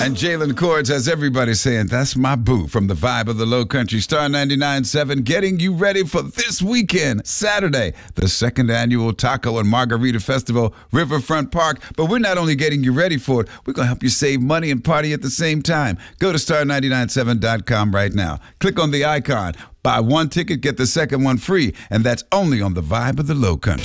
And Jalen Cords has everybody saying, that's my boo, from the vibe of the Low Country. Star 99.7 getting you ready for this weekend, Saturday, the second annual Taco and Margarita Festival, Riverfront Park. But we're not only getting you ready for it, we're going to help you save money and party at the same time. Go to star997.com right now. Click on the icon. Buy one ticket, get the second one free. And that's only on the vibe of the Low Country.